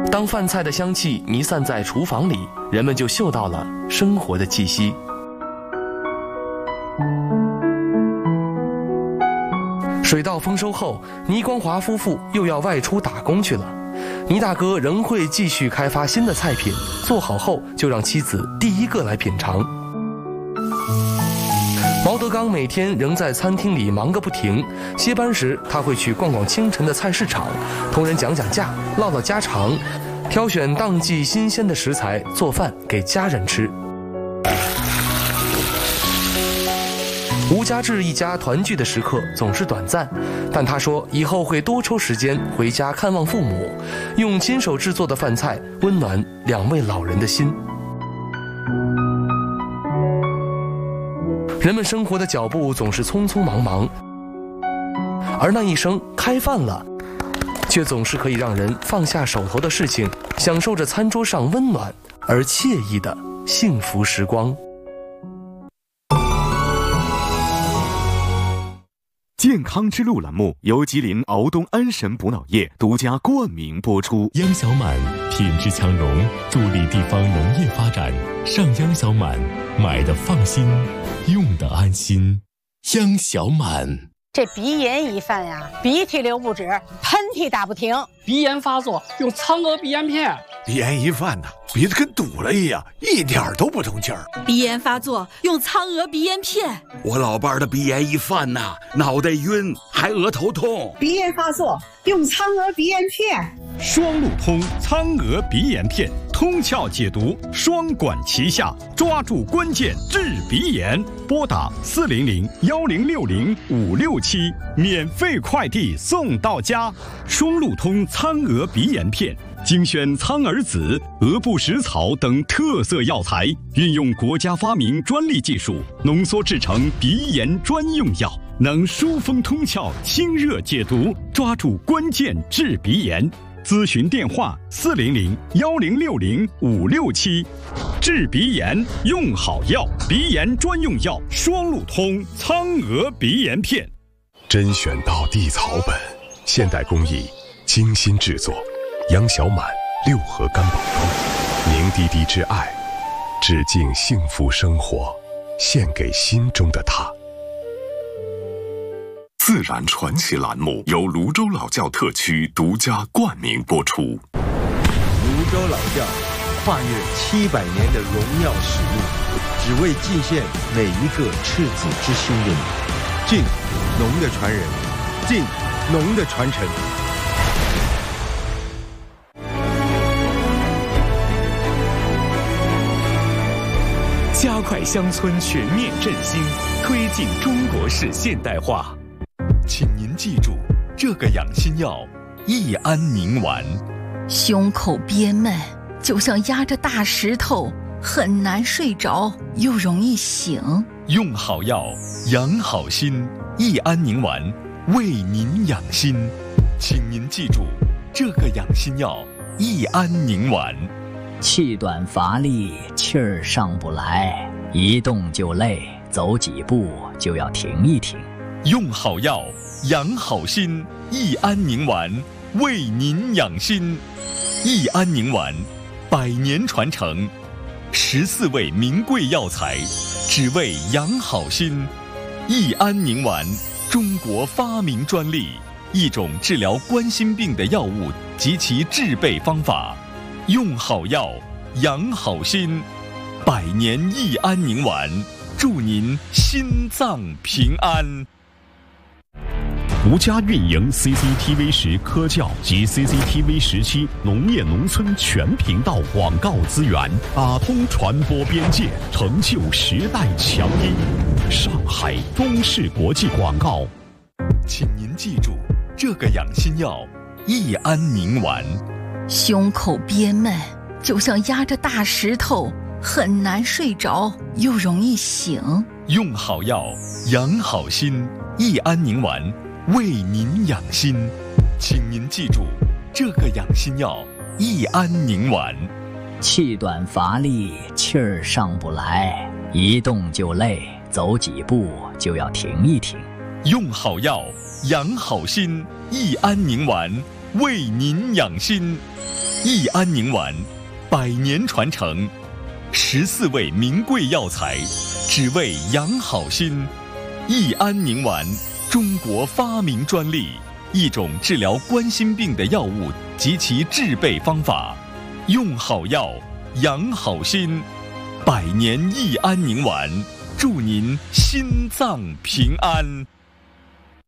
当饭菜的香气弥散在厨房里，人们就嗅到了生活的气息。水稻丰收后，倪光华夫妇又要外出打工去了。倪大哥仍会继续开发新的菜品，做好后就让妻子第一个来品尝。毛德刚每天仍在餐厅里忙个不停，歇班时他会去逛逛清晨的菜市场，同人讲讲价，唠唠家常，挑选当季新鲜的食材，做饭给家人吃。吴家志一家团聚的时刻总是短暂，但他说以后会多抽时间回家看望父母，用亲手制作的饭菜温暖2位老人的心。人们生活的脚步总是匆匆忙忙，而那一声开饭了，却总是可以让人放下手头的事情，享受着餐桌上温暖而惬意的幸福时光。 健康之路栏目由吉林敖东安神补脑液独家冠名播出。 央小满品质强农，助力地方农业发展。上央小满，买的放心，用的安心。央小满。 这鼻炎一犯呀，鼻涕流不止，喷嚏打不停。 鼻炎发作用苍娥鼻炎片。 鼻炎一犯鼻子跟堵了一样，一点都不通气儿。 鼻炎发作用苍娥鼻炎片。 我老伴儿的鼻炎一犯脑袋晕，还额头痛。 鼻炎发作用苍娥鼻炎片。 双路通苍娥鼻炎片，通窍解毒，双管齐下，抓住关键治鼻炎。拨打400-1060-567，免费快递送到家。双路通苍娥鼻炎片，精选苍耳子、鹅不食草等特色药材，运用国家发明专利技术，浓缩制成鼻炎专用药，能疏风通窍、清热解毒，抓住关键治鼻炎。咨询电话400-1060-567。治鼻炎用好药，鼻炎专用药双路通苍娥鼻炎片。 甄选到地草本，现代工艺，精心制作。杨小满6合干宝装，凝滴滴之爱，致敬幸福生活，献给心中的他。 自然传奇栏目由泸州老窖特区独家冠名播出。 泸州老窖跨越700年的荣耀使命，只为祭献每一个赤子之心的你。敬农的传人，敬农的传承。 加快乡村全面振兴，推进中国式现代化。请您记住这个养心药：益安宁丸。 胸口憋闷，就像压着大石头，很难睡着，又容易醒。 用好药，养好心。益安宁丸，为您养心。请您记住这个养心药：益安宁丸。 气短乏力，气儿上不来，一动就累，走几步就要停一停。 用好药，养好心。益安宁丸，为您养心。益安宁丸，100年传承，14味名贵药材，只为养好心。益安宁丸，中国发明专利，一种治疗冠心病的药物及其制备方法。用好药，养好心。100年益安宁丸，祝您心脏平安。 独家运营 CCTV 10科教及 CCTV 17农业农村全频道广告资源，打通传播边界，成就时代强音。上海中视国际广告。 请您记住这个养心药：益安宁丸。 胸口憋闷，就像压着大石头，很难睡着，又容易醒。 用好药，养好心。益安宁丸，为您养心。请您记住这个养心药：益安宁丸。 气短乏力，气儿上不来，一动就累，走几步就要停一停。 用好药，养好心。益安宁丸，为您养心。 益安宁丸，100年传承，14味名贵药材，只为养好心。益安宁丸，中国发明专利，一种治疗冠心病的药物及其制备方法。用好药，养好心。100年益安宁丸，祝您心脏平安。